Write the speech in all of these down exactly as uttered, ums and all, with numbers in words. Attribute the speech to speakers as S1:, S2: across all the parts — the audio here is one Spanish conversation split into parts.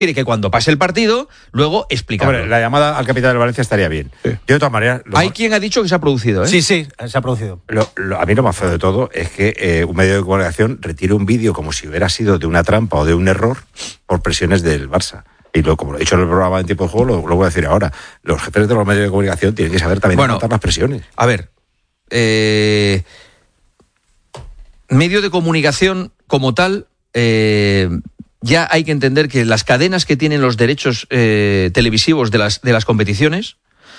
S1: y que cuando pase el partido, luego explicarlo.
S2: Hombre, la llamada al capitán del Valencia estaría bien. Sí. Yo, de todas maneras...
S1: Hay
S2: más...
S1: quien ha dicho que se ha producido, ¿eh?
S3: Sí, sí, se ha producido.
S2: Lo, lo, a mí lo más feo de todo es que eh, un medio de comunicación retire un vídeo como si hubiera sido de una trampa o de un error por presiones del Barça. Y lo, como lo he dicho en el programa en tiempo de juego, lo, lo voy a decir ahora. Los jefes de los medios de comunicación tienen que saber también bueno, aguantar las presiones.
S1: A ver, eh, medio de comunicación como tal... Eh, ya hay que entender que las cadenas que tienen los derechos eh, televisivos de las, de las competiciones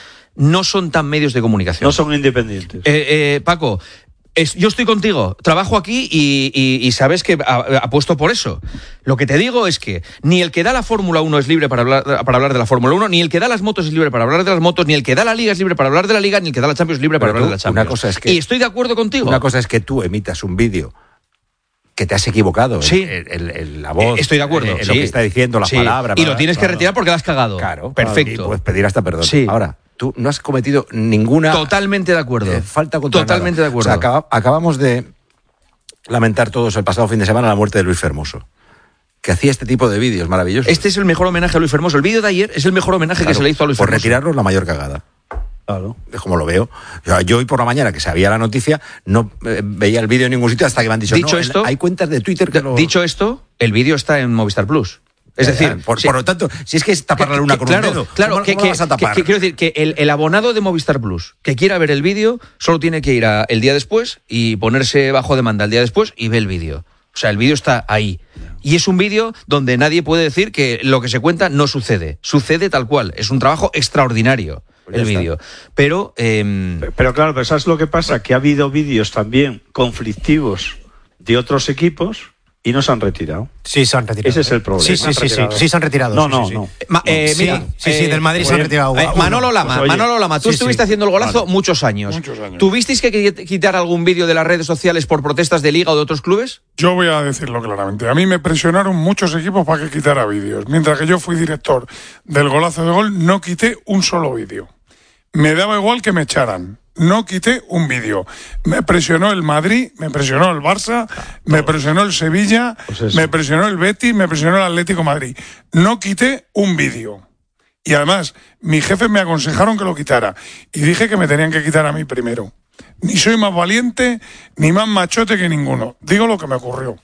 S1: no son tan medios de comunicación.
S4: No son independientes.
S1: Eh, eh, Paco, es, yo estoy contigo, trabajo aquí y, y, y sabes que apuesto por eso. Lo que te digo es que ni el que da la Fórmula uno es libre para hablar, para hablar de la Fórmula uno, ni el que da las motos es libre para hablar de las motos, ni el que da la Liga es libre para hablar de la Liga, ni el que da la Champions es libre para
S2: Pero
S1: hablar
S2: tú,
S1: de la Champions.
S2: Una cosa es que,
S1: y estoy de acuerdo contigo.
S2: Una cosa es que tú emitas un vídeo que te has equivocado
S1: sí.
S2: en, en, en la voz,
S1: estoy de acuerdo,
S2: en, en
S1: sí.
S2: lo que está diciendo, las
S1: sí.
S2: palabras.
S1: Y lo tienes que retirar porque la has cagado.
S2: Claro.
S1: Perfecto.
S2: Y puedes pedir hasta perdón.
S1: Sí.
S2: Ahora, tú no has cometido ninguna...
S1: Totalmente de acuerdo.
S2: Eh, falta contra
S1: Totalmente
S2: nada.
S1: de acuerdo.
S2: O sea, acaba, acabamos de lamentar todos el pasado fin de semana la muerte de Luis Fermoso, que hacía este tipo de vídeos maravillosos.
S1: Este es el mejor homenaje a Luis Fermoso. El vídeo de ayer es el mejor homenaje claro, que se le hizo a Luis
S2: por
S1: Fermoso.
S2: Por retirarlo, la mayor cagada.
S4: Claro.
S2: Es como lo veo. Yo, yo hoy por la mañana, que sabía la noticia, no eh, veía el vídeo en ningún sitio hasta que me han dicho,
S1: dicho
S2: no,
S1: esto,
S2: en, hay cuentas de Twitter que lo...
S1: Dicho esto, el vídeo está en Movistar Plus. Es
S2: ya,
S1: decir,
S2: ya, por,
S1: sí,
S2: por lo tanto, si es que es tapar la luna con
S1: claro,
S2: un dedo,
S1: claro,
S2: ¿cómo,
S1: que,
S2: cómo
S1: que,
S2: vas a tapar?
S1: Que, que quiero decir que el, el abonado de Movistar Plus que quiera ver el vídeo solo tiene que ir a, el día después y ponerse bajo demanda el día después y ve el vídeo. O sea, el vídeo está ahí. Y es un vídeo donde nadie puede decir que lo que se cuenta no sucede. Sucede tal cual. Es un trabajo extraordinario. Pues el vídeo. Pero, eh...
S4: pero, pero claro, pero ¿sabes lo que pasa? Que ha habido vídeos también conflictivos de otros equipos y no se han retirado.
S3: Sí, se han retirado.
S4: Ese es el problema.
S3: Sí, sí, sí, sí, sí, se han retirado.
S4: No,
S3: sí,
S4: no,
S3: sí,
S4: no.
S1: Ma, eh,
S3: sí,
S1: mira,
S3: sí,
S1: eh,
S3: sí, del Madrid
S4: oye,
S3: se han retirado.
S1: Eh, Manolo Lama,
S4: pues,
S1: Manolo Lama, tú
S3: sí,
S1: estuviste
S3: sí.
S1: haciendo el golazo
S4: vale.
S1: muchos años.
S5: Muchos años.
S1: ¿Tuvisteis que quitar algún vídeo de las redes sociales por protestas de Liga o de otros clubes?
S5: Yo voy a decirlo claramente. A mí me presionaron muchos equipos para que quitara vídeos. Mientras que yo fui director del golazo de gol, no quité un solo vídeo. Me daba igual que me echaran. No quité un vídeo. Me presionó el Madrid, me presionó el Barça, me presionó el Sevilla, pues me presionó el Betis, me presionó el Atlético de Madrid. No quité un vídeo. Y además, mis jefes me aconsejaron que lo quitara. Y dije que me tenían que quitar a mí primero. Ni soy más valiente, ni más machote que ninguno. Digo lo que me ocurrió.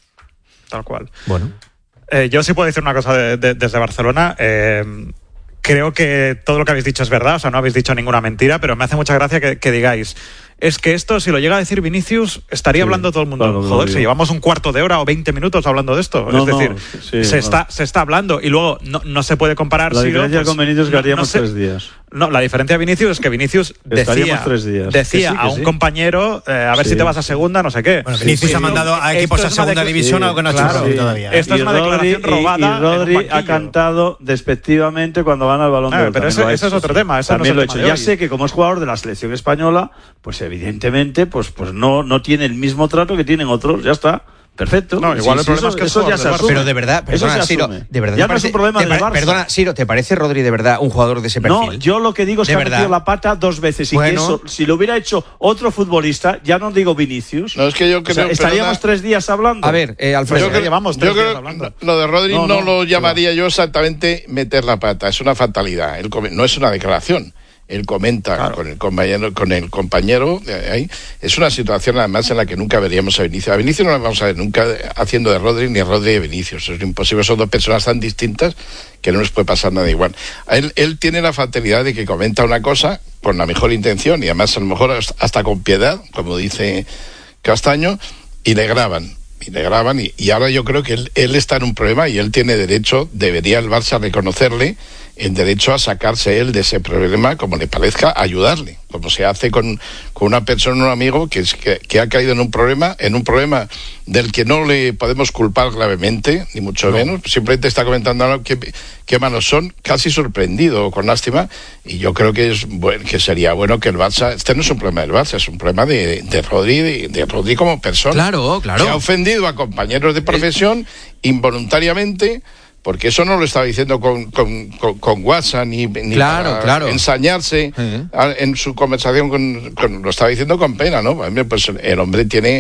S6: Tal cual.
S1: Bueno.
S6: Eh, yo sí puedo decir una cosa de, de, desde Barcelona. Eh, Creo que todo lo que habéis dicho es verdad, o sea, no habéis dicho ninguna mentira, pero me hace mucha gracia que, que digáis, es que esto, si lo llega a decir Vinicius, estaría sí, hablando todo el mundo. Claro, Joder, si llevamos un cuarto de hora o veinte minutos hablando de esto. No, es decir, no, sí, se, no. está, se está hablando y luego no, no se puede comparar.
S4: La
S6: Ciro,
S4: diferencia
S6: pues,
S4: con Vinicius es que haríamos
S6: no sé,
S4: tres días.
S6: No, la diferencia de Vinicius es que Vinicius decía,
S4: tres días.
S6: decía
S4: que sí, que
S6: a un
S4: sí.
S6: compañero, eh, a ver sí. si te vas a segunda, no sé qué.
S3: Bueno, Vinicius
S6: sí,
S3: ha mandado a equipos a segunda división
S6: sí,
S3: algo que no ha
S6: claro,
S3: hecho
S6: sí.
S3: todavía.
S6: Esto
S4: y
S6: es una
S4: Rodri,
S6: declaración robada.
S4: Y, y Rodri ha cantado despectivamente cuando gana el Balón de Oro.
S6: Pero ese, ese es otro tema. Ese
S4: También
S6: no
S4: lo he hecho. Ya sé que como es jugador de la selección española, pues evidentemente pues, pues no, no tiene el mismo trato que tienen otros. Ya está. Perfecto.
S6: No, igual
S4: sí,
S6: el problema
S4: sí,
S6: es que
S4: eso, eso ya se asume.
S1: Pero de verdad, perdona, Ciro, de verdad.
S4: Ya no es un problema del Barça.
S1: Perdona, Ciro, ¿te parece Rodri de verdad un jugador de ese perfil?
S4: No, yo lo que digo es que ha metido la pata dos veces y
S1: bueno.
S4: que eso, si lo hubiera hecho otro futbolista, ya no digo Vinicius.
S5: No, es que yo creo,
S4: o sea, estaríamos
S5: perdona,
S4: tres días hablando.
S1: A ver, eh, Alfredo,
S5: yo creo,
S6: llevamos tres
S5: yo creo
S6: días hablando.
S5: Lo de Rodri no,
S4: no,
S5: no
S4: no
S5: lo llamaría
S4: no.
S5: yo exactamente meter la pata, es una fatalidad. Él, no es una declaración. Él comenta claro. con el compañero, con el compañero eh, ahí. Es una situación además en la que nunca veríamos a Vinicius. A Vinicius no lo vamos a ver nunca haciendo de Rodri ni a Rodri de Vinicius. Es imposible, son dos personas tan distintas que no les puede pasar nada igual. A él, él tiene la fatalidad de que comenta una cosa con la mejor intención y además a lo mejor hasta con piedad, como dice Castaño, y le graban. Y le graban y, y ahora yo creo que él, él está en un problema y él tiene derecho, debería el Barça reconocerle el derecho a sacarse él de ese problema como le parezca, ayudarle, como se hace con, con una persona, un amigo que, es, que, que ha caído en un problema, en un problema del que no le podemos culpar gravemente, ni mucho no. menos, simplemente está comentando algo que, que manos son, casi sorprendido, con lástima, y yo creo que es bueno, que sería bueno que el Barça, este no es un problema del Barça, es un problema de, de Rodri, de, de Rodri como persona.
S1: Claro, claro.
S5: Se ha ofendido a compañeros de profesión eh. involuntariamente, porque eso no lo estaba diciendo con, con, con, con WhatsApp ni, ni
S1: claro,
S5: para
S1: claro.
S5: ensañarse uh-huh. a, en su conversación con, con lo estaba diciendo con pena, ¿no? Pues el hombre tiene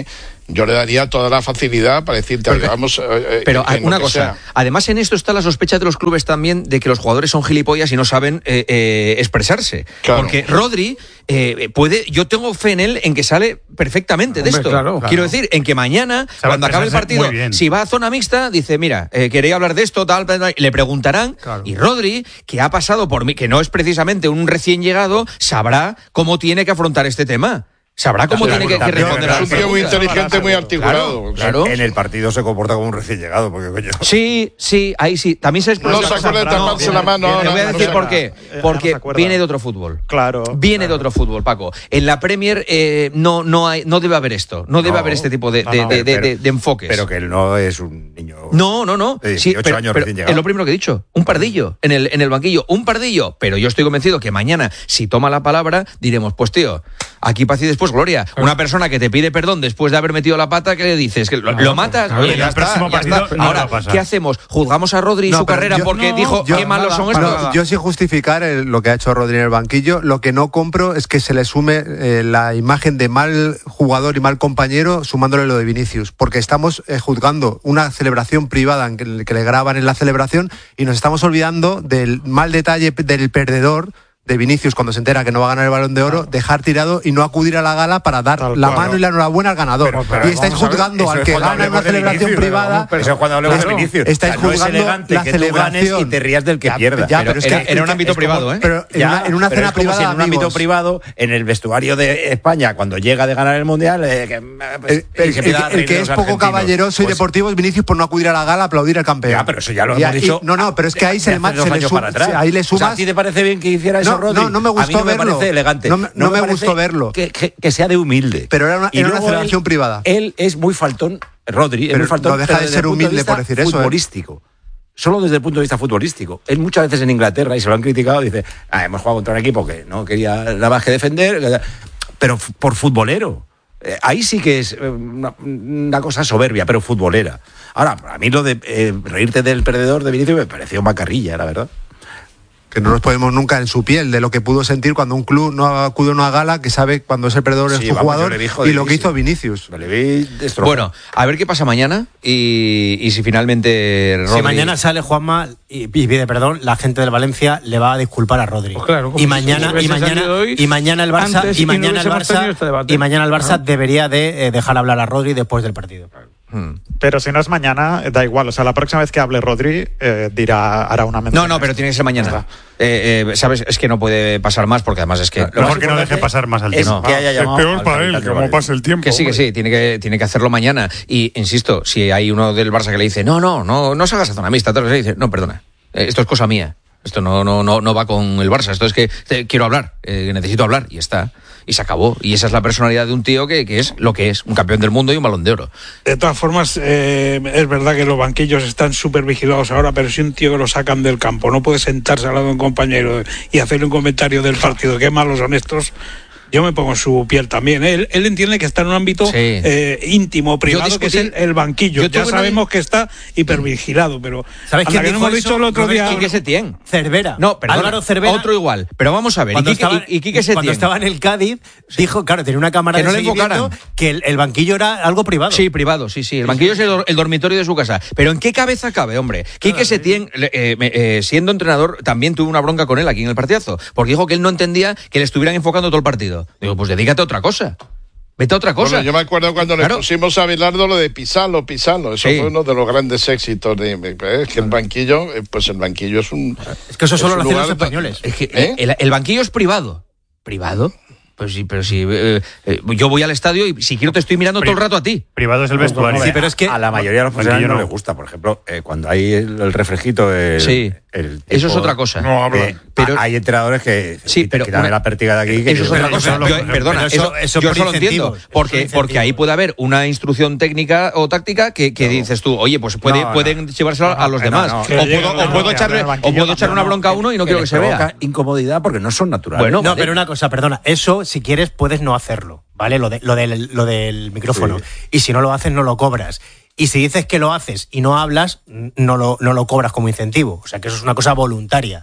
S5: yo le daría toda la facilidad para decirte,
S1: pero,
S5: vamos... Eh,
S1: pero
S5: en
S1: una
S5: que
S1: cosa,
S5: sea.
S1: Además en esto está la sospecha de los clubes también de que los jugadores son gilipollas y no saben eh, eh, expresarse.
S5: Claro.
S1: Porque Rodri eh, puede, yo tengo fe en él en que sale perfectamente de
S7: Hombre,
S1: esto.
S7: claro,
S1: Quiero
S7: claro.
S1: decir, en que mañana,
S8: Sabe
S1: cuando acabe el
S8: expresarse
S1: partido,
S8: muy bien.
S1: si va a zona mixta, dice, mira, eh, quería hablar de esto, tal, tal, tal, y le preguntarán.
S7: Claro.
S1: Y Rodri, que ha pasado por mí, que no es precisamente un recién llegado, sabrá cómo tiene que afrontar este tema. Sabrá cómo
S2: Claro,
S1: tiene que, que
S2: también,
S1: responder a
S5: Es
S1: las
S5: un tío muy
S1: preguntas.
S5: inteligente, muy articulado.
S1: Claro, claro.
S2: En el partido se comporta como un recién llegado, porque coño.
S1: Sí, sí, ahí sí. También sabes por
S5: No
S1: qué
S5: se
S1: pasa.
S5: acuerda de taparse la mano
S1: Te
S5: ahora.
S1: voy a
S5: no
S1: decir
S5: se
S1: por
S5: acuerda.
S1: qué.
S6: Eh, ya no
S1: Porque
S6: se acuerda.
S1: viene de otro fútbol.
S6: Claro.
S1: Viene
S6: claro.
S1: de otro fútbol, Paco. En la Premier eh, no, no, hay, no debe haber esto. No debe
S2: No.
S1: haber este tipo de,
S6: No,
S1: de,
S6: no,
S1: de, de-
S2: pero-
S1: de- de enfoques.
S2: Pero que él no es un niño.
S1: No, no, no.
S2: De
S1: Sí,
S2: dieciocho
S1: pero,
S2: años
S1: pero
S2: recién llegado.
S1: es lo primero que he dicho. Un pardillo en el, en el banquillo. Un pardillo. Pero yo estoy convencido que mañana, si toma la palabra, diremos, pues tío, aquí paz y después gloria. Una persona que te pide perdón después de haber metido la pata, ¿qué le dices? ¿Que lo, lo matas?
S8: claro,
S1: Oye,
S8: en
S1: ya
S8: el
S1: está,
S8: próximo
S1: ya
S8: partido
S1: está.
S8: no va
S1: Ahora,
S8: a pasar.
S1: ¿qué hacemos? ¿Juzgamos a Rodri y
S7: No,
S1: su
S7: pero
S1: carrera
S7: yo-
S1: porque
S7: no,
S1: dijo
S7: yo-
S1: qué malos
S7: nada,
S1: son
S7: bueno,
S1: estos?
S7: yo sin justificar el- lo que ha hecho Rodri en el banquillo, lo que no compro es que se le sume eh, la imagen de mal jugador y mal compañero sumándole lo de Vinicius, porque estamos eh, juzgando una celebración privada en que, que le graban en la celebración y nos estamos olvidando del mal detalle del perdedor de Vinicius cuando se entera que no va a ganar el Balón de Oro, dejar tirado y no acudir a la gala para dar
S6: Tal
S7: la
S6: cual.
S7: mano y la enhorabuena al ganador.
S2: Pero, pero,
S7: y estáis
S2: vamos a ver,
S7: juzgando
S2: eso
S7: al
S2: es
S7: que
S2: cuando
S7: gana en una
S2: hablemos de
S7: celebración
S2: Vinicius,
S7: privada.
S2: pero eso es cuando hablemos de
S7: Claro,
S2: Vinicius.
S7: estáis
S2: O sea, no es
S7: juzgando
S2: elegante
S7: la
S2: que tú ganes
S7: celebración
S2: y te rías del que
S7: Ya,
S2: pierda.
S7: ya,
S1: Pero
S7: pero es que
S1: era- era un ámbito
S7: es como-
S1: privado, ¿eh?
S7: Pero en
S2: Ya,
S7: una, en una
S2: pero
S7: cena
S2: es como
S7: privada
S2: si en un ámbito
S7: amigos.
S2: privado, en el vestuario de España, cuando llega de ganar el Mundial, eh, que, pues,
S7: El, el-
S2: se empieza a
S7: el-
S2: reír
S7: el que
S2: de
S7: es
S2: los
S7: poco
S2: argentinos.
S7: caballeroso y
S2: Pues,
S7: deportivo es Vinicius por no acudir a la gala a aplaudir al campeón.
S2: Ya, pero eso ya lo
S7: Y
S2: hemos
S7: ahí-
S2: dicho.
S7: No, no, pero es que ahí se
S2: de
S7: le, ma-
S2: hace dos
S7: se le
S2: años
S7: sum-
S2: para atrás.
S7: sí, ahí le
S2: O sea,
S7: sumas.
S2: ¿a ti te parece bien que hiciera eso,
S7: No,
S2: Rodri?
S7: no, no me
S2: A mí
S7: gustó
S2: no me
S7: verlo.
S2: parece elegante.
S7: No me- no me
S2: parece
S7: gustó verlo.
S2: Que, que- que sea de humilde.
S7: Pero era una-
S2: Y
S7: era una
S2: luego
S7: celebración
S2: él-
S7: privada.
S2: Él es muy faltón, Rodri, es
S7: Pero
S2: muy faltón.
S7: no deja
S2: pero
S7: de
S2: desde
S7: ser
S2: el punto de
S7: humilde
S2: vista
S7: por decir eso, ¿eh?
S2: futbolístico. Solo desde el punto de vista futbolístico. Él muchas veces en Inglaterra, y se lo han criticado, dice, ah, hemos jugado contra un equipo que no quería nada más que defender, pero f- por futbolero. Eh, ahí sí que es eh, una, una cosa soberbia, pero futbolera. Ahora, a mí lo de eh, reírte del perdedor de Vinicius me pareció macarrilla, la verdad.
S7: Que no nos ponemos nunca en su piel de lo que pudo sentir cuando un club no acude a una gala que sabe cuando es el perdedor
S2: Sí,
S7: es su
S2: vamos,
S7: jugador
S2: yo le vi
S7: y lo que
S2: jodidísimo.
S7: hizo Vinicius.
S2: Le vi destrozado.
S1: Bueno, a ver qué pasa mañana y, y si finalmente Rodri...
S3: Si mañana sale Juanma y, y pide perdón, la gente del Valencia le va a disculpar a Rodri.
S7: Oh, Pues
S8: claro, como
S3: y
S8: si
S3: mañana
S8: hubiese
S3: y mañana
S8: salido hoy
S3: y mañana el Barça
S8: antes
S3: y
S8: y no
S3: mañana el
S8: hubiésemos tenido
S3: Barça
S8: este debate.
S3: y mañana el Barça
S8: Ah.
S3: debería de eh, dejar hablar a Rodri después del partido.
S1: Hmm.
S6: Pero si no es mañana, da igual. O sea, la próxima vez que hable Rodri, eh, dirá, hará una mención.
S1: No, no, pero tiene que ser mañana. Eh, eh, ¿Sabes? Es que no puede pasar más porque además es que...
S8: Lo mejor que no deje pasar más al
S2: es
S8: tiempo.
S2: que haya
S9: Es
S2: llamado
S9: peor
S2: al
S9: para él,
S2: capitán
S9: que
S2: del
S9: como
S2: Valencia.
S9: pase el tiempo.
S1: Que sí, que
S9: hombre.
S1: sí, tiene que, tiene que hacerlo mañana. Y insisto, si hay uno del Barça que le dice, no, no, no, no salgas a zona mixta, tal, le dice, no, perdona, eh, esto es cosa mía. Esto no, no, no, no va con el Barça. Esto es que eh, quiero hablar, eh, necesito hablar, y está. Y se acabó. Y esa es la personalidad de un tío que, que es lo que es, un campeón del mundo y un Balón de Oro.
S9: De todas formas, eh, es verdad que los banquillos están súper vigilados ahora, pero si un tío que lo sacan del campo no puede sentarse al lado de un compañero y hacerle un comentario del partido, qué malos son estos, yo me pongo en su piel también. Él, él entiende que está en un ámbito
S1: Sí.
S9: eh, íntimo, privado,
S1: Yo
S9: que es
S1: discutí-
S9: el, el banquillo.
S1: yo
S9: Ya
S1: tuve una-
S9: sabemos que está hipervigilado, pero
S3: ¿Sabes
S9: a
S3: quién
S9: la que no
S3: dijo
S9: hemos
S3: eso?
S9: dicho el otro
S3: Roberto,
S9: día...
S1: Quique Setién.
S3: Cervera.
S1: No, perdona,
S3: Álvaro Cervera.
S1: otro igual. Pero vamos a ver.
S3: Cuando
S1: y Quique,
S3: estaba,
S1: y, y Quique Setién.
S3: cuando estaba en el Cádiz, dijo, claro, tenía una cámara
S1: Que
S3: de
S1: no le
S3: seguimiento,
S1: enfocaran.
S3: que el, el banquillo era algo privado.
S1: Sí, privado, sí, sí. El banquillo es el, dor- el dormitorio de su casa. Pero ¿en qué cabeza cabe, hombre? Quique Setién, le- eh, me- eh, siendo entrenador, también tuve una bronca con él aquí en el partidazo. Porque dijo que él no entendía que le estuvieran enfocando todo el partido. Digo, pues dedícate a otra cosa. Vete a otra cosa.
S5: Bueno, yo me acuerdo cuando
S1: Claro.
S5: le pusimos a Bilardo lo de pisalo, pisalo. Eso
S1: Sí.
S5: fue uno de los grandes éxitos. De, es que el banquillo, eh, pues el banquillo es un...
S3: Es que eso solo
S5: es
S3: lo
S5: un
S3: hacen los
S5: lugar-
S3: españoles.
S1: Es que
S5: ¿Eh?
S1: el, el banquillo es privado. ¿Privado? Pues sí, pero sí. eh, eh, yo voy al estadio y si quiero te estoy mirando todo el rato a ti.
S8: Privado es el vestuario.
S3: Sí, pero es que
S2: a la mayoría de los
S8: Banquillo
S2: profesionales no
S8: no.
S2: les gusta. Por ejemplo, eh, cuando hay el, el reflejito, el,
S1: Sí.
S2: el
S1: Eso es
S2: tipo-
S1: otra cosa.
S9: No, habla.
S2: Eh,
S1: Pero-
S2: a- hay entrenadores que
S1: Sí,
S2: quit-
S1: pero
S2: quitan
S1: una-
S2: la pértiga de aquí. que
S1: Eso es
S2: yo-
S1: otra
S8: pero
S1: cosa.
S8: eso lo-
S1: Yo-
S8: pero
S1: perdona,
S3: eso-
S1: eso,
S3: eso
S1: yo
S3: por
S1: eso lo entiendo.
S3: incentivos, eso
S1: Porque,
S3: por incentivos.
S1: porque ahí puede haber una instrucción técnica o táctica que, que dices tú, oye, pues puede,
S2: No, no.
S1: pueden llevárselo a los
S2: no,
S1: demás.
S2: no.
S1: O
S9: Que
S1: puedo,
S9: llega-
S1: o
S9: no,
S1: puedo
S9: no,
S1: echarle,
S6: que
S1: o
S6: banquillo
S1: puedo
S6: no,
S1: echar
S6: no,
S1: una
S6: no.
S1: bronca a uno y no quiero que
S2: les
S1: se vea.
S2: provoca incomodidad porque no son naturales.
S1: Bueno,
S3: No,
S1: vale.
S3: pero una cosa, perdona, eso si quieres puedes no hacerlo, ¿vale? Lo, de, lo, del, lo del micrófono.
S2: Sí.
S3: Y si no lo haces, no lo cobras. Y si dices que lo haces y no hablas, no lo, no lo cobras como incentivo. O sea que eso es una cosa voluntaria.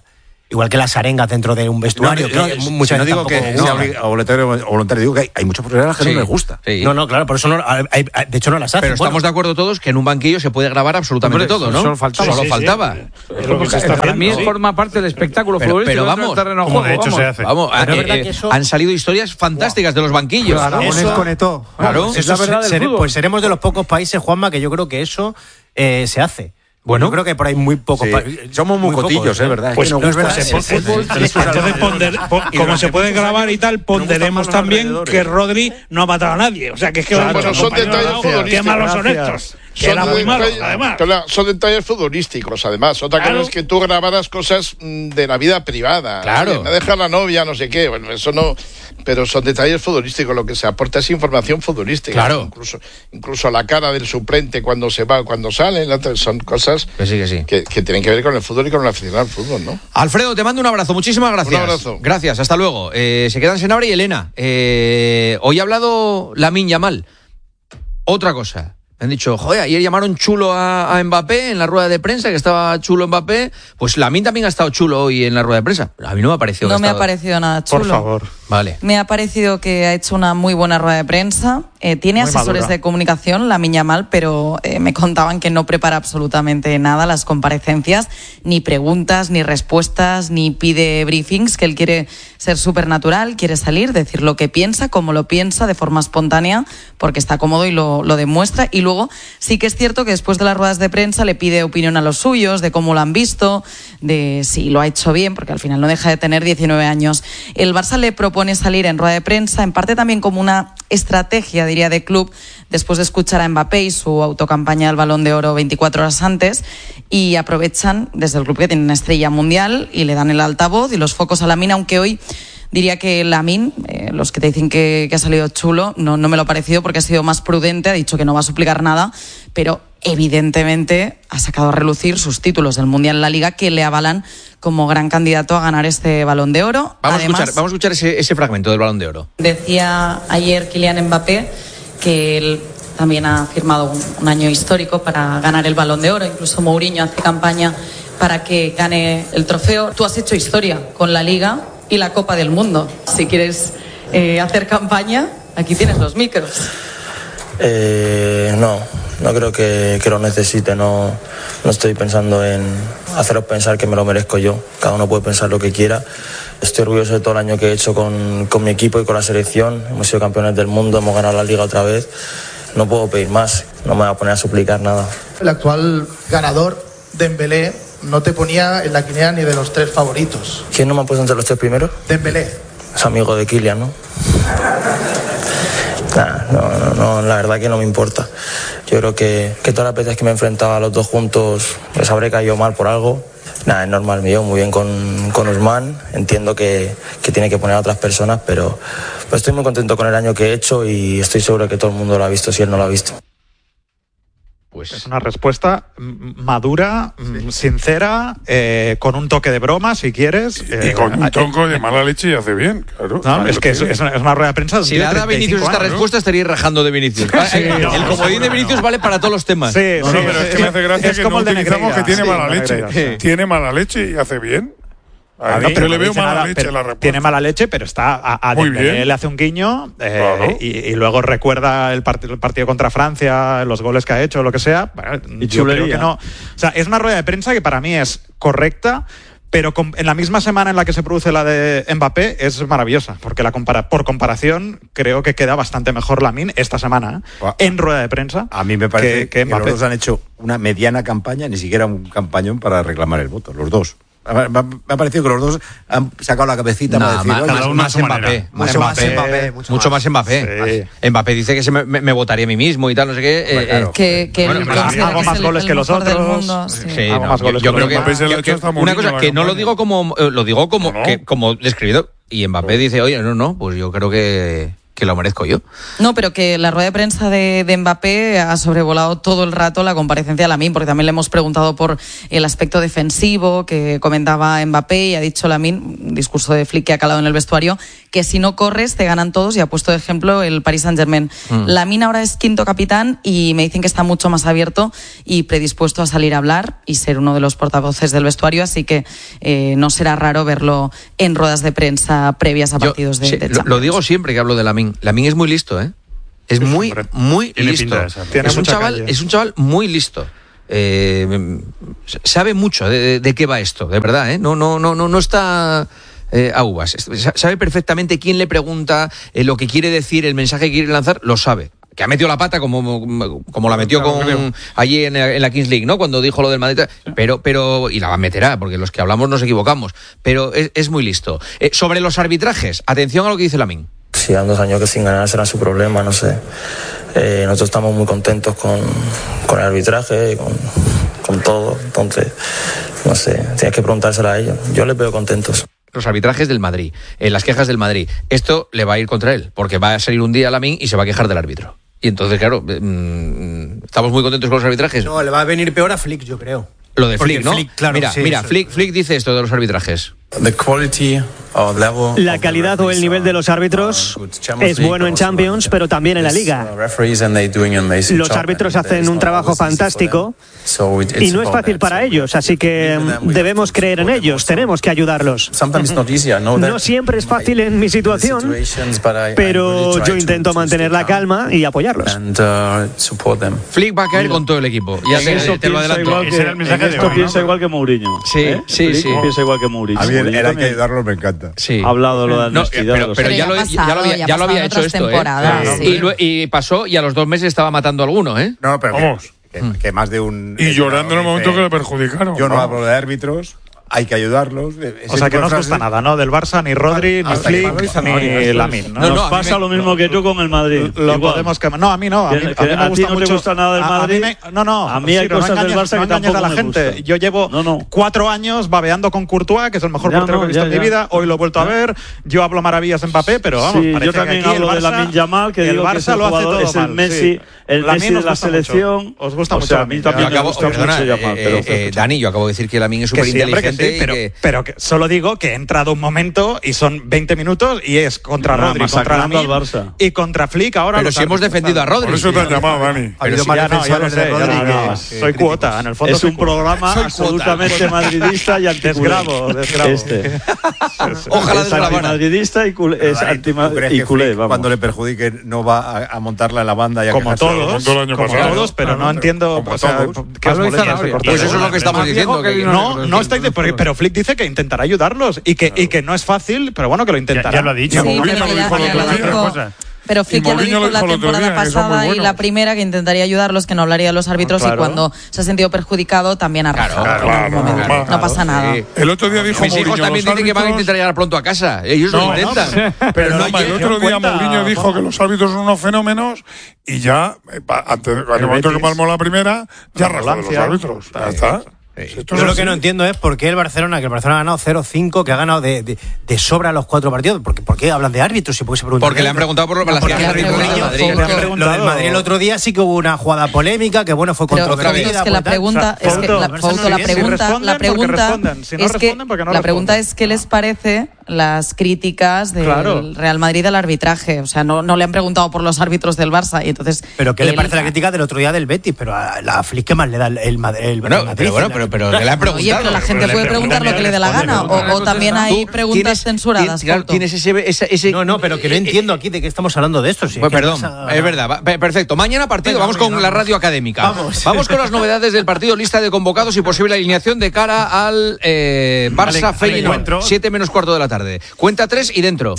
S3: Igual que las arengas dentro de un vestuario.
S2: No, no,
S3: que
S2: no,
S3: muchas
S2: no
S3: veces
S2: digo que
S3: tampoco
S2: sea
S3: gusta.
S2: obli- voluntario o voluntario, digo que hay, hay muchos profesionales que
S1: Sí,
S2: no les gusta.
S1: sí.
S3: No, no, claro, por eso no, hay- hay- de hecho no las hacen.
S1: Pero estamos
S3: Bueno,
S1: de acuerdo todos que en un banquillo se puede grabar absolutamente
S9: Hombre,
S1: todo, ¿no?
S9: solo faltaba.
S1: Solo
S9: Sí, sí,
S1: faltaba.
S9: Es lo que se está
S10: Para mí
S9: haciendo.
S10: forma parte del espectáculo
S1: Pero-
S10: futbolístico.
S1: pero
S10: dentro
S1: vamos,
S10: del terreno de
S8: como
S10: juego,
S8: de hecho
S10: vamos.
S8: se hace.
S1: Vamos,
S3: Pero es
S1: eh,
S3: verdad
S1: eh,
S3: que eso-
S1: han salido historias fantásticas de los banquillos.
S7: Aragonés
S3: Eso-
S7: conectó.
S1: Claro.
S3: Eso
S10: Es la verdad del
S3: sere-
S10: fútbol.
S3: pues seremos de los pocos países, Juanma, que yo creo que eso eh, se hace.
S1: Bueno.
S3: yo creo que por ahí muy pocos
S2: Sí.
S3: países.
S2: Somos muy cotillos, ¿eh? ¿Verdad? Es
S9: Pues
S2: que nos
S3: no es
S2: gusta
S3: verdad,
S2: ese-
S3: es- es-
S10: fútbol,
S3: es-
S9: Entonces, ponder- po- como se puede grabar y tal, ponderemos
S4: gustan más los
S9: también
S4: alrededores.
S9: que Rodri no ha matado a nadie. O sea, que es que
S5: Claro,
S9: los
S5: bueno, son
S9: compañeros
S5: detalles
S9: de lado,
S5: futbolísticos.
S9: qué malos son
S10: Gracias.
S9: estos. Que era muy malo,
S5: detalles-
S9: además.
S5: claro, son detalles futbolísticos, además. Otra
S9: Claro.
S5: cosa es que tú grabaras cosas mm, de la vida privada.
S1: Claro.
S5: Oye, me deja la novia, no sé qué. Bueno, eso no. Pero son detalles futbolísticos. Lo que se aporta es información futbolística.
S1: Claro.
S5: Incluso, incluso la cara del suplente cuando se va, cuando sale. la- Son cosas
S1: Que sí, que sí.
S5: que, que tienen que ver con el fútbol y con el aficionado al fútbol, ¿no?
S1: Alfredo, te mando un abrazo, muchísimas gracias.
S5: Un abrazo.
S1: Gracias, hasta luego. Eh, se quedan Senabra y Elena. Eh, hoy ha hablado Lamine Yamal. Otra cosa. Me han dicho, joder, ayer llamaron chulo a, a Mbappé en la rueda de prensa, que estaba chulo Mbappé. Pues Lamine también ha estado chulo hoy en la rueda de prensa. A mí no me ha parecido. que
S11: No
S1: ha
S11: me ha
S1: estado-
S11: parecido nada chulo.
S6: Por favor.
S1: Vale.
S11: Me ha parecido que ha hecho una muy buena rueda de prensa. Eh, tiene
S6: Muy
S11: asesores
S6: madura.
S11: de comunicación, Lamine Yamal, pero eh, me contaban que no prepara absolutamente nada las comparecencias, ni preguntas, ni respuestas, ni pide briefings, que él quiere ser súper natural, quiere salir, decir lo que piensa, como lo piensa, de forma espontánea, porque está cómodo y lo, lo demuestra. Y luego sí que es cierto que después de las ruedas de prensa le pide opinión a los suyos, de cómo lo han visto, de si lo ha hecho bien, porque al final no deja de tener diecinueve años. El Barça le propone salir en rueda de prensa, en parte también como una estrategia, diría, de club, después de escuchar a Mbappé y su autocampaña del Balón de Oro veinticuatro horas antes, y aprovechan desde el club que tiene una estrella mundial y le dan el altavoz y los focos a Lamine, aunque hoy diría que Lamine, eh, los que te dicen que, que ha salido chulo, no, no me lo ha parecido porque ha sido más prudente, ha dicho que no va a suplicar nada, pero evidentemente ha sacado a relucir sus títulos del Mundial en la Liga, que le avalan como gran candidato a ganar este Balón de Oro.
S1: Vamos
S11: Además,
S1: a escuchar, vamos a escuchar ese, ese fragmento del Balón de Oro.
S11: decía ayer Kylian Mbappé que él también ha firmado un, un año histórico para ganar el Balón de Oro. Incluso Mourinho hace campaña para que gane el trofeo. Tú has hecho historia con la Liga y la Copa del Mundo. Si quieres eh, hacer campaña, aquí tienes los micros.
S12: Eh, no, no creo que, que lo necesite, no, no estoy pensando en haceros pensar que me lo merezco yo, cada uno puede pensar lo que quiera. Estoy orgulloso de todo el año que he hecho con, con mi equipo y con la selección, hemos sido campeones del mundo, hemos ganado la Liga otra vez, no puedo pedir más, no me voy a poner a suplicar nada.
S13: El actual ganador, Dembélé, no te ponía en la quiniela ni de los tres favoritos.
S12: ¿Quién no me ha puesto entre los tres primeros?
S13: Dembélé.
S12: Es amigo de Kylian, ¿no? Nah, no, no, no, la verdad que no me importa. Yo creo que, que todas las veces que me he enfrentado a los dos juntos les habré caído mal por algo. Nada, es normal, me llevo muy bien con, con Usman. Entiendo que, que tiene que poner a otras personas, pero, pero estoy muy contento con el año que he hecho y estoy seguro que todo el mundo lo ha visto si él no lo ha visto.
S1: Pues
S6: es una respuesta mm, madura, mm, sincera, eh, con un toque de broma, si quieres.
S14: Y
S6: eh,
S14: con un
S6: eh,
S14: toque de mala leche y hace bien, claro.
S6: No,
S14: Ahí
S6: es
S14: lo
S6: que es,
S14: tiene.
S6: es una, es una rueda de prensa. de un
S1: Si
S6: tío
S1: le
S6: de
S1: da a Vinicius
S6: treinta y cinco
S1: esta
S6: años.
S1: respuesta, estaría rajando de Vinicius.
S6: Sí,
S1: el
S6: no,
S1: comodín de
S6: no,
S1: Vinicius
S6: no.
S1: vale para todos los temas.
S6: Sí,
S14: No, no, pero es que me hace gracia
S6: es
S14: que
S6: como
S14: no
S6: el de
S14: utilizamos
S6: Negreira.
S14: que tiene
S6: Sí,
S14: mala
S6: el de
S14: leche.
S6: Negreira, sí.
S14: Tiene mala leche y hace bien.
S6: A
S14: A
S6: mí,
S14: yo
S6: pero
S14: le
S6: no
S14: veo
S6: dice
S14: mala
S6: nada,
S14: leche
S6: pero
S14: en la respuesta.
S6: tiene mala leche, pero está a, a
S14: Muy
S6: Dembélé
S14: bien.
S6: le hace un guiño eh,
S14: Claro.
S6: y, y luego recuerda el, part- el partido contra Francia, los goles que ha hecho, lo que sea. Bueno,
S10: Y
S6: yo creo
S10: chulería.
S6: que no. O sea, es una rueda de prensa que para mí es correcta, pero com- en la misma semana en la que se produce la de Mbappé es maravillosa, porque la compara por comparación creo que queda bastante mejor Lamine esta semana, ¿eh?
S2: Guau.
S6: en rueda de prensa.
S2: A mí me parece
S6: que,
S2: que,
S6: que
S2: los
S6: Mbappé.
S2: dos han hecho una mediana campaña, ni siquiera un campañón para reclamar el voto, los dos. Me ha- me ha me ha parecido que los dos han sacado la cabecita
S1: Nah,
S2: para decir,
S1: más,
S2: "Oye,
S1: más-
S8: uno a
S1: más
S8: su
S1: Mbappé.
S8: manera.
S1: Más
S7: Mucho más
S1: Mbappé.
S7: Mbappé, mucho
S1: Mucho
S7: más.
S1: más Mbappé. Mbappé dice que se me, me- me votaría a mí mismo y tal, no sé qué.
S2: Hombre,
S1: eh,
S2: claro.
S1: eh,
S11: Que, que
S1: Bueno,
S11: él
S1: pero
S11: considera
S6: hago
S11: que
S6: más
S11: es el-
S6: goles
S11: el
S6: que los
S11: mejor del
S6: otros.
S11: mundo, sí.
S1: Sí,
S6: Hago
S1: no,
S6: más
S1: yo,
S6: goles
S1: yo
S6: que
S1: creo
S6: los
S1: que,
S6: demás.
S14: Mbappé se lo ha
S1: que-
S14: hecho hasta
S1: una
S14: Mourinho
S1: cosa
S14: la
S1: que no lo
S14: campaña.
S1: digo como eh, lo digo como
S14: No, no.
S1: que como describido y Mbappé dice, oye, no, no, pues yo creo que que lo merezco yo.
S11: No, pero que la rueda de prensa de, de Mbappé ha sobrevolado todo el rato la comparecencia de Lamine, porque también le hemos preguntado por el aspecto defensivo que comentaba Mbappé y ha dicho Lamine, un discurso de Flick que ha calado en el vestuario, que si no corres te ganan todos, y ha puesto de ejemplo el Paris Saint-Germain. Mm. Lamine ahora es quinto capitán y me dicen que está mucho más abierto y predispuesto a salir a hablar y ser uno de los portavoces del vestuario, así que eh, no será raro verlo en ruedas de prensa previas a partidos Yo, de,
S1: sí,
S11: de
S1: Champions. Lo, lo digo siempre que hablo de Lamine. Lamine es muy listo, ¿eh? Es sí, muy, hombre. muy Tiene listo. Es un, chaval, es un chaval muy listo. Eh, sabe mucho de, de, de qué va esto, de verdad, ¿eh? No, no, no, no, no está eh, a uvas. Sabe perfectamente quién le pregunta, eh, lo que quiere decir, el mensaje que quiere lanzar, lo sabe. Que ha metido la pata como, como la metió con, allí en, en la Kings League, ¿no? Cuando dijo lo del Madrid. Pero, pero, y la meterá, porque los que hablamos nos equivocamos. Pero es, es muy listo. Eh, sobre los arbitrajes, atención a lo que dice Lamine.
S12: Si dan dos años que sin ganar será su problema, no sé. Eh, nosotros estamos muy contentos con, con el arbitraje, con, con todo. Entonces, no sé, tienes que preguntárselo a ellos. Yo les veo contentos.
S1: Los arbitrajes del Madrid, eh, las quejas del Madrid. Esto le va a ir contra él, porque va a salir un día Lamine y se va a quejar del árbitro. Y entonces, claro, mmm, estamos muy contentos con los arbitrajes.
S3: No, le va a venir peor a Flick, yo creo.
S1: Lo de Flick, ¿no?
S3: Flick, claro,
S1: mira,
S3: sí,
S1: mira,
S3: sí,
S1: Flick, Flick dice esto de los arbitrajes.
S10: La calidad o el nivel de los árbitros es bueno en Champions, pero también en la Liga. Los árbitros hacen un trabajo fantástico y no es fácil para ellos, así que debemos creer en ellos, tenemos que ayudarlos. No siempre es fácil en mi situación, pero yo intento mantener la calma y apoyarlos.
S1: Flick va a caer con todo el equipo. Ya
S4: en eso te lo adelanto. Ese era el mensaje de hoy, piensa igual que Mourinho.
S1: Sí,
S4: ¿eh?
S1: sí,
S4: Flick
S1: sí.
S4: Piensa igual que Mourinho.
S2: A mí era que ayudarlo, me encanta.
S1: Sí.
S4: Ha hablado lo de
S1: no,
S4: honestidad.
S1: pero, pero ya, lo, ya, ya lo había, ya ya lo había hecho esto, ¿eh?
S11: Sí.
S1: Y, lo, y pasó y a los dos meses estaba matando a alguno, ¿eh?
S2: No, pero
S14: vamos.
S2: Que, que, que más de un.
S14: Y llorando en el momento que le perjudicaron.
S2: Yo no vamos. hablo de árbitros. Hay que ayudarlos.
S6: O sea, que no os gusta nada, ¿no? Del Barça, ni Rodri, ni Flick, ni Lamine.
S4: No, no, nos pasa lo mismo que tú con el Madrid.
S6: Lo podemos quemar. No, a mí no. A mí, a mí me
S4: a
S6: gusta
S4: ti no
S6: mucho.
S4: te gusta nada del Madrid.
S6: A, a mí me, no, no.
S4: A mí hay
S6: sí,
S4: cosas
S6: no
S4: del Barça
S6: no
S4: que tampoco
S6: a la
S4: me
S6: gente.
S4: gustan.
S6: Yo llevo
S4: no, no.
S6: cuatro años babeando con Courtois, que es el mejor
S4: ya,
S6: portero
S4: no,
S6: que he visto
S4: ya,
S6: en mi
S4: ya.
S6: vida. Hoy lo he vuelto a ver. Yo hablo maravillas de Mbappé, pero vamos,
S4: sí,
S6: parece
S4: yo también
S6: que aquí
S4: hablo
S6: el Barça,
S4: de Lamine Yamal, que
S6: el
S4: digo
S6: Barça
S4: que es el
S6: lo hace
S4: jugador,
S6: todo
S4: es el
S6: mal.
S4: Messi,
S6: Sí.
S4: el
S6: Lamine
S4: Messi de
S6: os
S4: la
S6: gusta
S4: selección.
S6: mucho. Os gusta
S4: o
S6: mucho
S4: sea, a
S6: Lamine.
S4: mí también
S1: Yo acabo,
S4: me gusta
S1: perdona,
S4: mucho Yamal,
S1: eh,
S4: pero
S1: eh, Dani, yo acabo de decir que Lamine es
S6: Que
S1: súper
S6: siempre
S1: inteligente.
S6: que sí, pero,
S1: que...
S6: pero que solo digo que he entrado un momento y son veinte minutos y es contra
S4: Nah,
S6: Rodri, contra
S4: masacrando
S6: Lamine
S4: al Barça.
S6: y contra Flick ahora.
S1: Pero
S6: los
S1: si hemos
S6: árbitros,
S1: defendido a
S6: ¿sabes?
S1: Rodri.
S14: Por eso te han llamado, Dani.
S7: Ha habido
S6: Sí,
S7: más
S6: ya no, ya lo
S7: defensores
S6: sé,
S7: de
S6: ya
S7: Rodri
S6: no,
S7: que-
S6: no,
S7: que
S6: soy
S7: críticos.
S6: cuota, en el fondo
S4: Es
S6: soy
S4: un
S6: cuota.
S4: programa
S1: Soy
S4: absolutamente
S1: cuota.
S4: madridista y anticulé.
S6: Desgravo, desgravo.
S4: Este.
S1: Ojalá
S4: es
S1: desgrabara.
S4: antimadridista y culé. Es
S2: Dani,
S4: antima-
S2: ¿tú crees
S4: y
S2: que
S4: culé,
S2: Flick,
S4: vamos.
S2: cuando le perjudique, no va a, a montarla en la banda y a
S6: Como
S2: quejarse?
S6: todos,
S14: todo el año
S6: como
S14: pasado.
S6: todos, pero
S14: Claro,
S6: no entiendo
S2: como
S6: o sea,
S2: todos.
S6: qué os
S8: Pablo
S6: molesta
S8: Izanabria.
S6: ese corte.
S1: Pues eso es lo que estamos
S8: Más viejo
S1: diciendo.
S8: que
S1: que-
S8: vino
S6: No,
S8: negro,
S6: no
S8: sí,
S6: estáis
S8: sí,
S6: de, pero,
S8: sí.
S6: pero Flick dice que intentará ayudarlos y que, y que no es fácil, pero bueno, que lo intentará.
S8: Ya, ya lo ha dicho.
S11: Sí,
S14: Mourinho
S11: pero
S14: lo
S11: ya-
S14: dijo el
S11: ya
S14: otro
S11: lo
S14: día.
S11: dijo.
S8: Cosa.
S11: Pero Flick
S14: Y
S11: ya lo
S14: Mourinho
S11: dijo
S14: lo
S11: la
S14: dijo el otro
S11: temporada
S14: día, que son muy
S11: pasada y
S14: buenos.
S11: la primera, que intentaría ayudarlos, que no hablaría de los árbitros,
S6: Claro.
S11: y cuando se ha sentido perjudicado también ha rajado
S1: Claro,
S11: en algún
S14: claro,
S11: momento.
S14: claro,
S11: no pasa nada.
S1: Sí.
S14: El otro día dijo
S1: Mis hijos
S14: Mourinho,
S1: también
S14: los
S1: dicen que van a
S14: árbitros-
S1: intentar llegar pronto a casa. Ellos
S14: No,
S1: lo intentan.
S14: Pero
S1: pero no
S14: no, el
S1: llegan.
S14: otro día
S6: cuenta,
S14: Mourinho dijo
S6: Juanjo.
S14: que los árbitros son unos fenómenos y ya, eh, pa- antes, en el momento que
S6: Betis.
S14: palmó la primera, ya rajó de los
S6: ambulancia.
S14: árbitros. Ya está. Esto es
S3: Yo lo
S14: así.
S3: que no entiendo es por qué el Barcelona, que el Barcelona ha ganado cero cinco, que ha ganado de, de, de sobra los cuatro partidos. ¿Por qué, por qué hablan de árbitros? ¿Y por qué se preguntan
S1: Porque le han preguntado por las
S11: porque
S1: quejas
S11: le han
S1: del Madrid.
S11: preguntado.
S1: Madrid.
S11: Porque-
S6: Le han
S3: Lo del
S6: preguntado.
S3: Madrid el otro día sí que hubo una jugada polémica, que bueno, fue
S11: Pero,
S3: controvertida.
S11: pero es que
S3: pues
S11: la
S3: tal.
S11: pregunta,
S6: O sea,
S11: es que
S6: Fauto,
S11: la,
S6: eso
S11: Fauto,
S6: no
S11: la
S6: es bien. Si
S11: pregunta,
S6: responden,
S11: la
S6: porque
S11: pregunta
S6: responden. Si no
S11: es que
S6: responden, porque no
S11: la pregunta
S6: responden.
S11: es qué les parece las críticas del
S6: Claro.
S11: Real Madrid al arbitraje. O sea, no, no le han preguntado por los árbitros del Barça y entonces.
S3: Pero ¿qué le
S11: él-
S3: parece la crítica del otro día del Betis? Pero a la Flick, ¿qué más le da el, el, Mad- el
S1: Bueno,
S3: Madrid?
S1: pero bueno, pero, pero le han preguntado.
S11: Oye, pero la gente
S8: le
S11: puede preguntar lo que le dé la gana, o, o también hay
S1: Tú
S11: preguntas
S1: tienes-
S11: censuradas.
S1: tienes- claro,
S11: Fauto.
S1: tienes ese, ese, ese-
S3: No, no, pero que no entiendo aquí de qué estamos hablando de esto. Si es
S1: Pues
S3: que
S1: perdón,
S3: pasa-
S1: es verdad. Va- pe- Perfecto. Mañana partido.
S3: Venga,
S1: Vamos
S3: hombre,
S1: con
S3: vamos.
S1: la radio académica.
S3: Vamos.
S1: con las novedades del partido, lista de convocados y posible alineación de cara al eh, Barça
S8: al
S1: Feyenoord.
S8: encuentro.
S1: siete menos cuarto de la tarde. Cuenta tres y dentro.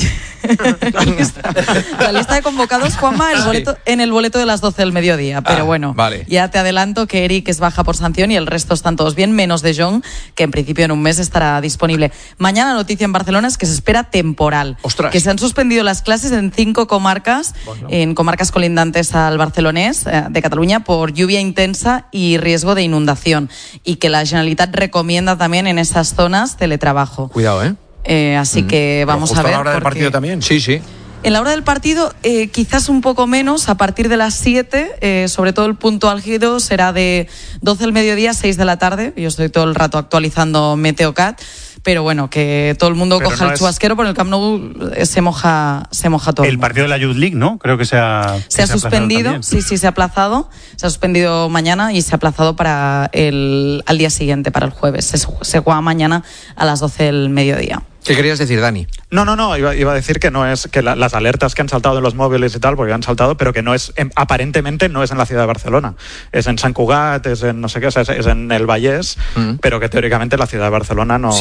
S11: la, lista, la lista de convocados, Juanma, el boleto, en el boleto de las doce del mediodía. Pero
S1: Ah,
S11: bueno,
S1: vale.
S11: ya te adelanto que Eric es baja por sanción y el resto están todos bien, menos De Jong, que en principio en un mes estará disponible. Mañana noticia en Barcelona es que se espera temporal.
S1: Ostras.
S11: Que se han suspendido las clases en cinco comarcas, en comarcas colindantes al barcelonés eh, de Cataluña, por lluvia intensa y riesgo de inundación. Y que la Generalitat recomienda también en esas zonas teletrabajo.
S1: Cuidado, ¿eh?
S11: Eh, así que vamos
S2: Justo
S11: a ver.
S2: la hora del
S11: porque-
S2: partido también.
S1: Sí, sí.
S11: En la hora del partido, eh, quizás un poco menos, a partir de las siete, eh, sobre todo el punto álgido será de doce del mediodía a seis de la tarde. Yo estoy todo el rato actualizando Meteocat, pero bueno, que todo el mundo
S8: pero
S11: coja
S8: no
S11: el
S8: es...
S11: chubasquero, porque el Camp Nou se moja, se moja todo.
S8: El partido de la Youth League, ¿no? Creo que se ha
S11: Se ha suspendido, sí, sí, se ha aplazado. Se ha suspendido mañana y se ha aplazado para el al día siguiente, para el jueves. Se, se juega mañana a las doce del mediodía.
S1: ¿Qué querías decir, Dani?
S6: No, no, no, iba, iba a decir que no es que la, las alertas que han saltado en los móviles y tal, porque han saltado, pero que no es, en, aparentemente no es en la ciudad de Barcelona. Es en Sant Cugat, es en no sé qué, o sea, es, es en el Vallès, mm. pero que teóricamente la ciudad de Barcelona no...